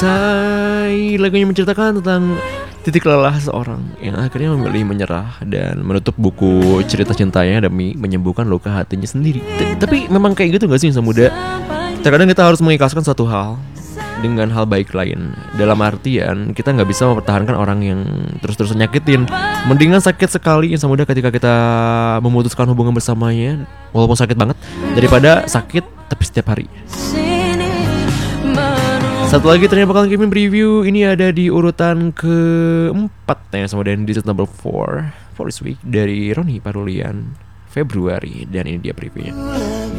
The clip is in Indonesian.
Lagunya menceritakan tentang titik lelah seorang yang akhirnya memilih menyerah dan menutup buku cerita cintanya demi menyembuhkan luka hatinya sendiri. Tapi memang kayak gitu gak sih insan muda? Terkadang kita harus mengikhlaskan satu hal dengan hal baik lain. Dalam artian kita gak bisa mempertahankan orang yang terus-terusan nyakitin. Mendingan sakit sekali insan muda ketika kita memutuskan hubungan bersamanya, walaupun sakit banget, daripada sakit tapi setiap hari. Satu lagi ternyata bakal Kimi review. Ini ada di urutan keempat ya, sama dengan di number 4 for this week dari Roni Parulian Februari. Dan ini dia previewnya.